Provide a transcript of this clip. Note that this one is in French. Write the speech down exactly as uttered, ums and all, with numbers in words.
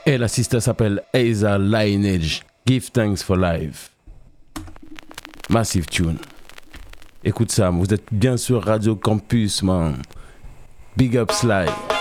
Et la sister s'appelle Asa Lineage. Give Thanks for Life. Massive tune. Écoute ça, vous êtes bien sur Radio Campus, man. Big up Sly.